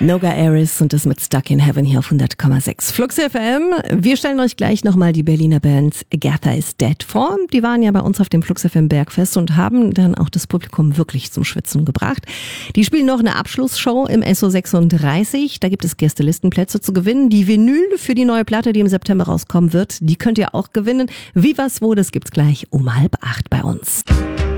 Noga Aris und das mit Stuck in Heaven hier auf 100,6. Flux FM. Wir stellen euch gleich nochmal die Berliner Band Agatha is Dead vor. Die waren ja bei uns auf dem Flux FM Bergfest und haben dann auch das Publikum wirklich zum Schwitzen gebracht. Die spielen noch eine Abschlussshow im SO36. Da gibt es Gästelistenplätze zu gewinnen. Die Vinyl für die neue Platte, die im September rauskommen wird, die könnt ihr auch gewinnen. Wie, was, wo, das gibt's gleich um 7:30 bei uns.